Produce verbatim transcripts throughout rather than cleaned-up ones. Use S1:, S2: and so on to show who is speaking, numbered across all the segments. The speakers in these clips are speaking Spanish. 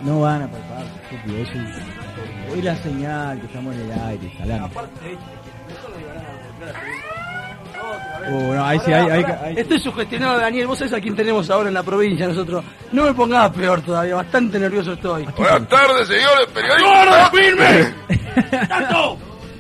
S1: No van a palpar, estúpido. Eso es, es la señal que estamos en el aire, salame. Oh, no, ahí sí, ahí, ahí, ahí.
S2: Estoy sugestionado, Daniel. Vos sabés a quién tenemos ahora en la provincia, nosotros. No me pongas peor todavía, bastante nervioso estoy.
S3: Buenas tardes, señores periodistas.
S2: ¡Gordo, firme! ¡Tanto!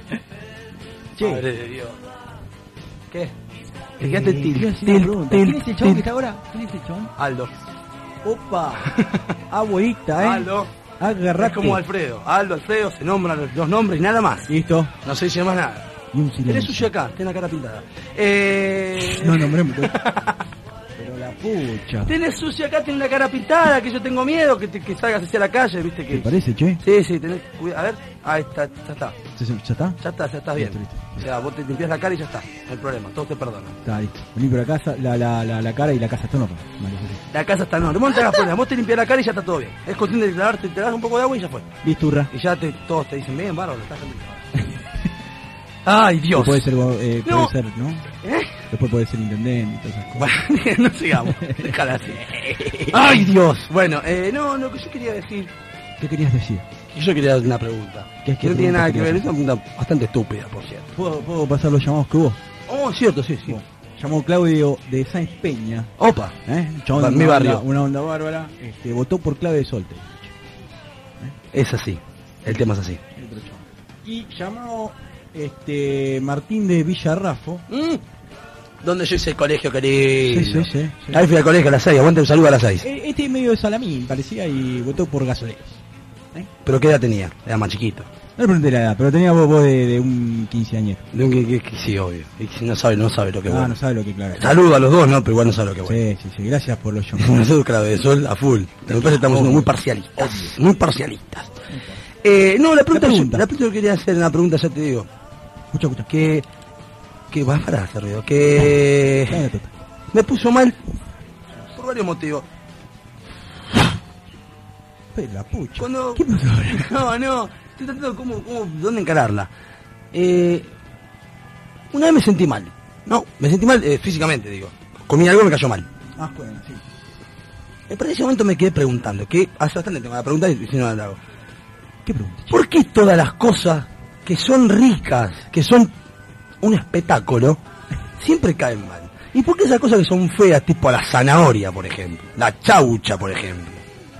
S1: Che.
S2: Madre de Dios. ¿Qué? Te quedaste
S1: Eh,
S2: til,
S1: quiero hacer
S2: til,
S1: una pregunta.
S2: til,
S1: ¿Quién es el chabón
S2: til.
S1: que está ahora? ¿Quién es el chabón?
S2: Aldo.
S1: Opa. Abuelita, eh.
S2: Aldo.
S1: Agarrate.
S2: Es como Alfredo. Aldo, Alfredo, se nombran los dos nombres y nada más.
S1: Listo.
S2: No se dice más nada.
S1: Y un silencio.
S2: Tenés sushi acá, tenés la cara pintada. Eh...
S1: No nombremos. Pero la pucha.
S2: Tenés sushi acá, tenés la cara pintada, que yo tengo miedo que, te, que salgas hacia la calle, viste que...
S1: ¿Te parece, che?
S2: Sí, sí, tenés cuidado. A ver, ahí está, ya está.
S1: ¿Ya, ya está?
S2: Ya está, ya estás bien.
S1: Listo, listo.
S2: O sea, vos te limpias la cara y ya está. No hay problema, todos te perdonan.
S1: Está listo. Vení por la casa, la, la, la, la cara y la casa está en orden. Vale, sí.
S2: La casa está en orden. Vos no te hagas problema, vos te limpias la cara y ya está todo bien. Es cuestión de declararte, te das un poco de agua y ya fue.
S1: Listo, hurra.
S2: Y ya te, todos te dicen, bien, bárbaro, estás bien. Ay, Dios.
S1: Puede ser, eh,
S2: No.
S1: puede ser, ¿no?
S2: ¿Eh?
S1: Después puede ser intendente y todas esas cosas.
S2: Bueno, no sigamos, déjala así. Ay, Dios. Bueno, eh, no, lo que yo quería decir,
S1: ¿Qué querías decir?
S2: que yo quería hacer una pregunta.
S1: ¿Qué- qué
S2: que no tiene
S1: pregunta
S2: nada que ver,
S1: querías
S2: es una pregunta bastante estúpida, por cierto.
S1: ¿Puedo, puedo pasar los llamados que hubo?
S2: Oh, cierto, sí, sí.
S1: Llamó Claudio de Sáenz Peña.
S2: Opa.
S1: ¿Eh? Un chabón
S2: Va,
S1: de
S2: mi
S1: una
S2: barrio.
S1: onda- Una onda bárbara. Este, votó por clave de Solte.
S2: Es así, el tema es así.
S1: Y llamó este Martín de Villarrafo.
S2: Mm. ¿Dónde yo hice el colegio, querido?
S1: Sí, sí, sí, sí.
S2: Ahí fui al colegio a las seis, aguante un saludo a las seis.
S1: Eh, Este medio de Salamín parecía y votó por gasoleros. ¿Eh?
S2: ¿Pero qué edad tenía? Era más chiquito.
S1: No le pregunté la edad, pero tenía voz, voz de, de un quinceañero.
S2: De un que, que- que sí, obvio. Y si no sabe, no sabe lo que
S1: Ah,
S2: bueno.
S1: no sabe lo que claro.
S2: Saludo a los dos, ¿no? Pero igual no sabe lo que bueno.
S1: Sí, sí, sí, gracias por los llamados.
S2: Nosotros, claro, de sol a full. Me parece que estamos siendo muy parcialistas. Muy parcialistas. Eh, no, la pregunta,
S1: La
S2: la
S1: pregunta.
S2: la pregunta que quería hacer, una pregunta, ya te digo.
S1: Escucha, escucha.
S2: Que. Que va a parar ese ruido. Que.
S1: Dale, Tota.
S2: Me puso mal. Por varios motivos.
S1: Pero la pucha.
S2: Cuando.
S1: ¿Qué pasó ahora?
S2: No, no. Estoy tratando de cómo, cómo, dónde encararla. Eh, una vez me sentí mal. No, me sentí mal eh, físicamente, digo. Comí algo y me cayó mal.
S1: Ah, bueno, sí.
S2: Eh, Pero en ese momento me quedé preguntando, que hace bastante tengo la pregunta y si no la hago.
S1: ¿Qué pregunta?
S2: ¿Por qué todas las cosas que son ricas, que son un espectáculo, siempre caen mal? ¿Y por qué esas cosas que son feas, tipo la zanahoria, por ejemplo? La chaucha, por ejemplo.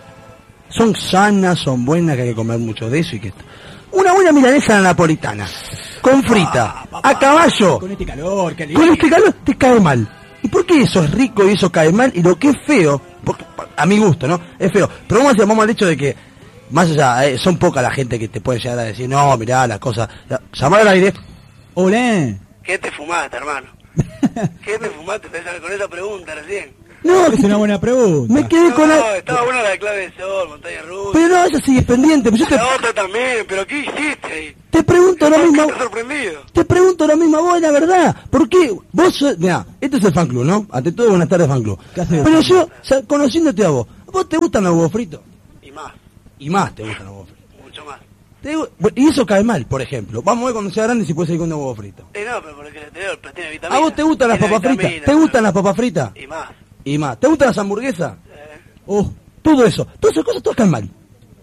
S2: Son sanas, son buenas, que hay que comer mucho de eso y que esto. Una buena milanesa a la napolitana, con frita, a caballo,
S1: Con este calor, qué
S2: con este calor te cae mal. ¿Y por qué eso es rico y eso cae mal? Y lo que es feo, porque, a mi gusto, ¿no? Es feo. Pero vamos a llamamos al hecho de que, más allá, eh, son poca la gente que te puede llegar a decir, no, mirá, la cosa... Llamar al aire.
S1: Hola.
S2: ¿Qué te fumaste, hermano? ¿Qué te fumaste con esa pregunta recién?
S1: No, es una buena pregunta.
S2: Me quedé con la...
S4: estaba buena la clave de sol, montaña rusa.
S2: Pero no, esa sigue pendiente. Pero yo te,
S4: La otra también, pero ¿qué hiciste ahí?
S2: te pregunto lo mismo...
S4: ¿Estás sorprendido?
S2: Te pregunto lo mismo a vos, la verdad. ¿Por qué? Vos sos... Mirá, este es el fan club, ¿no? Ante todo, buenas tardes, fan club.
S1: ¿Qué haces?
S2: Pero yo, o sea, conociéndote a vos, ¿vos te gustan los huevos fritos?
S4: Y más,
S2: Y más te gustan los huevos fritos.
S4: mucho más.
S2: Te digo- y eso cae mal, por ejemplo. Vamos a ver cuando sea grande si puedes seguir con huevos fritos.
S4: Eh, no, pero porque el exterior pero tiene vitamina.
S2: ¿A vos te gustan las
S4: Tiene
S2: papas fritas?
S4: vitamina,
S2: ¿Te gustan
S4: pero-
S2: las papas fritas?
S4: Y más.
S2: Y más. ¿Te gustan las hamburguesas?
S4: Eh,
S2: Oh, todo eso. Todas esas cosas todas caen mal.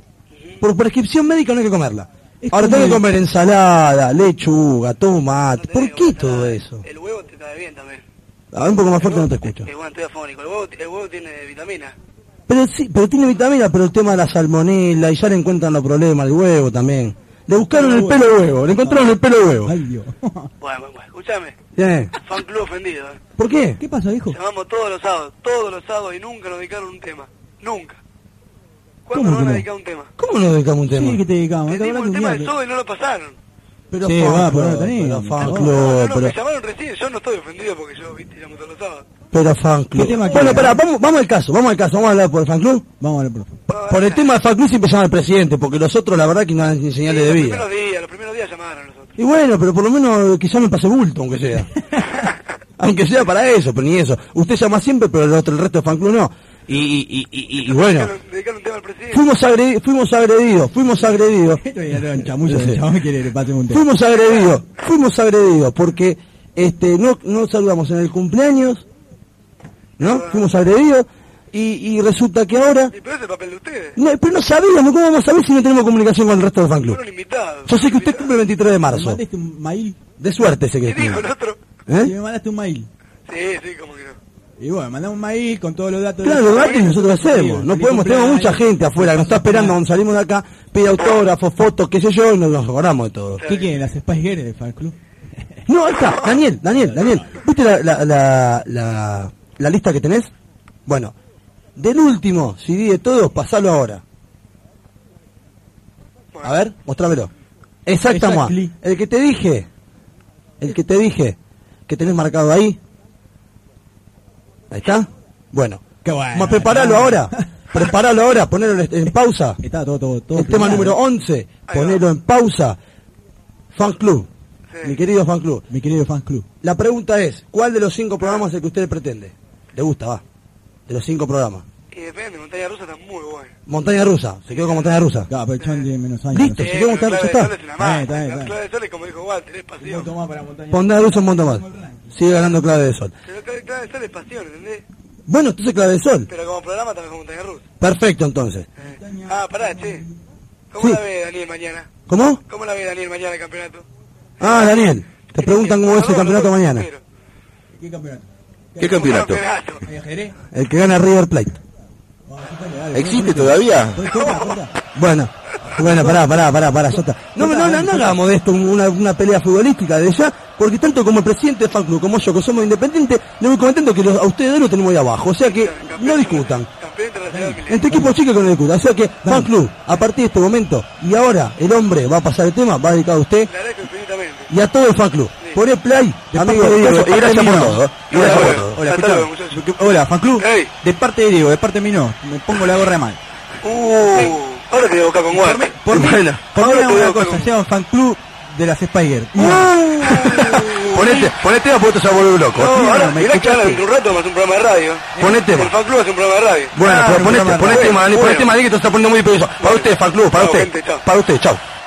S2: Por prescripción médica no hay que comerla.
S1: Es
S2: Ahora
S1: como
S2: tengo que
S1: el-
S2: comer ensalada, lechuga, tomate.
S4: no
S2: ¿Por
S4: tenés
S2: qué
S4: que
S2: todo
S4: comer
S2: eso?
S4: El huevo te cae bien también.
S2: A ver, un poco más fuerte
S4: El
S2: no te
S4: huevo-
S2: escucho.
S4: Es bueno, estoy afónico. El huevo, el huevo tiene vitamina.
S2: Pero sí, pero tiene vitamina, pero el tema de la salmonela, y ya le encuentran los problemas, el huevo también. Le buscaron el pelo de huevo, le encontraron el pelo de huevo.
S1: Ay, Dios.
S4: Bueno, bueno, bueno, escúchame.
S2: Bien.
S4: Fan club ofendido, ¿eh?
S2: ¿Por qué?
S1: ¿Qué pasa, viejo?
S4: Llamamos todos los sábados, todos los sábados y nunca nos dedicaron un tema. Nunca. ¿Cuándo
S1: ¿Cómo
S4: nos van
S1: que
S4: a
S1: no?
S4: dedicar un tema?
S2: ¿Cómo nos dedicamos un tema?
S1: Sí, que te dedicamos. ¿Te
S4: Pedimos
S1: acordás
S4: un
S1: que
S4: tema
S1: un
S4: de
S1: día
S4: todo y no lo pasaron.
S2: Pero
S1: Sí,
S2: fan
S1: va,
S2: club,
S1: pero no tenés.
S2: pero fan
S1: No,
S2: club,
S4: No, no,
S2: pero,
S4: me llamaron recién, yo no estoy ofendido porque yo, viste, llamo todos los sábados.
S2: pero fan club.
S1: ¿Qué tema
S2: Bueno,
S1: queda?
S2: espera, vamos, vamos al caso, vamos al caso, vamos a hablar por el fan club.
S1: Vamos a ver, por favor.
S2: Por el tema del fan club siempre llama al presidente, porque los otros la verdad que no dan ni señales de
S4: los
S2: vida.
S4: primeros días, los primeros días llamaron los otros.
S2: Y bueno, pero por lo menos quizás me pase bulto, aunque sea. Aunque sea para eso, pero ni eso. Usted llama siempre, pero el, otro, el resto del fan club no. Y, y, y, y, y bueno,
S4: Dedicaron, dedicaron un tema al presidente.
S2: fuimos, agredi fuimos agredidos, fuimos agredidos.
S1: Esto ya era un chamuyo,
S2: Sí, sí.
S1: el chabón quiere que le pase un tema.
S2: Fuimos agredidos, fuimos agredidos, porque este no no saludamos en el cumpleaños, ¿no? Fuimos agredidos, Y, y resulta que ahora...
S4: Y pero es el papel de ustedes.
S2: No, pero no sabíamos, ¿cómo vamos a saber si no tenemos comunicación con el resto del fan club?
S4: Fueron invitados.
S2: Yo sé que usted cumple el veintitrés de
S1: ¿Me
S2: marzo.
S1: mandaste un mail?
S2: De suerte sé que
S4: ¿Qué dijo
S2: cumple.
S4: el otro?
S1: Sí,
S2: ¿Eh?
S1: me mandaste un mail.
S4: Sí, sí, como que no.
S1: Y bueno, mandame un mail con todos los datos.
S2: Claro, los datos nosotros hacemos. No podemos, tenemos mucha gente afuera que nos está esperando cuando salimos de acá, pide autógrafos, fotos, qué sé yo, y nos, nos acordamos de todo.
S1: ¿Qué quieren? ¿Las Spice Girls del fan club?
S2: No, ahí está, Daniel, Daniel, Daniel. ¿Viste la, la, la, la, la lista que tenés? Bueno, del último C D de todos, pasalo ahora. A ver, mostrámelo. Exactamente.
S1: Exactly.
S2: El que te dije, el que te dije, que tenés marcado ahí. Ahí está. Bueno,
S1: Qué bueno.
S2: Vamos a prepararlo ahora. Preparalo ahora, ponelo en pausa.
S1: Está todo, todo, todo.
S2: El tema
S1: planeado.
S2: número once,
S4: Ahí
S2: ponelo
S4: va.
S2: en pausa. Fan club,
S4: Sí.
S2: mi querido fan club.
S1: Mi querido fan club.
S2: La pregunta es, ¿cuál de los cinco programas es el que usted pretende? ¿Le gusta, va? De los cinco programas.
S4: Y depende, Montaña Rusa está muy buena.
S2: Montaña Rusa, se quedó con Montaña Rusa.
S1: Claro, pero el chabón tiene menos años.
S2: Listo.
S1: no sé.
S2: se quedó
S4: pero
S2: Montaña
S4: Clave
S2: Rusa,
S4: de
S2: está.
S4: Sol es una
S1: Está
S4: más.
S1: bien, está bien,
S4: La
S1: está
S4: clave de Sol es como dijo Walter, es
S1: Un
S4: pasión.
S1: punto más para Montaña.
S2: Montaña Rusa un montón más. Sigue ganando Clave de Sol.
S4: Pero clave, clave de Sol es pasión, ¿entendés?
S2: Bueno, entonces Clave de Sol.
S4: Pero como programa también con Montaña Rusa.
S2: Perfecto, entonces.
S4: Eh. Ah, pará, che. ¿Cómo
S2: Sí.
S4: la ve Daniel mañana?
S2: ¿Cómo?
S4: ¿Cómo la ve Daniel mañana el campeonato?
S2: Ah, Daniel, te preguntan cómo es el campeonato mañana.
S1: ¿Qué campeonato?
S3: ¿Qué campeonato?
S1: ¿Hay ajedrez?
S2: El que gana River Plate.
S1: Vamos, dale, dale,
S3: ¿Existe
S1: ponete.
S3: todavía?
S1: Ponete, ponete, ponete.
S2: Bueno, bueno, pará, pará, pará, pará, ya está. No, no, no, no hagamos de esto una, una pelea futbolística de ya, porque tanto como el presidente del fan club como yo, que somos independientes, le voy comentando que los, a ustedes dos lo tenemos ahí abajo, o sea que no discutan.
S4: Campeón internacional milenio.
S2: Entre equipos chicos que no discutan, o sea que fan club, a partir de este momento, y ahora el hombre va a pasar el tema, va dedicado a usted
S4: Le agradezco infinitamente.
S2: y a todo el fan club. Poné play, amigo
S1: parte de
S2: de
S1: Diego,
S2: Diego,
S1: y gracias por
S2: todo.
S1: todo.
S2: Y gracias por
S4: Hola,
S2: todo.
S1: Hola,
S4: Hasta
S1: escuchame.
S4: luego, muchachos.
S1: Hola, fan club.
S4: Hey.
S1: De parte de Diego, de parte de mí no. Me pongo la gorra de mal.
S4: Uh, ahora te voy a buscar con Walter.
S1: Por mí,
S2: Bueno,
S1: por mí
S4: ahora te
S1: hago
S4: voy a
S1: una
S4: buscar
S1: cosa,
S4: con-
S1: se llama fan club de las Spider.
S2: Ponete, ponete a porque te va a volver loco.
S4: No, ahora
S1: me
S4: mirá que ahora
S1: escuchaste.
S4: dentro de un rato vamos a hacer un programa de radio.
S2: Poné tema.
S4: El fan club hace un programa de radio.
S2: Bueno,
S1: Ah,
S2: pero
S1: un
S2: ponete,
S1: programa
S2: ponete
S1: de
S2: tema, Dani,
S4: radio.
S2: ponete tema, Dani, que te está poniendo muy peligroso. Para usted, fan club, para
S4: Chao,
S2: usted.
S4: gente, chao.
S2: Para usted, chao.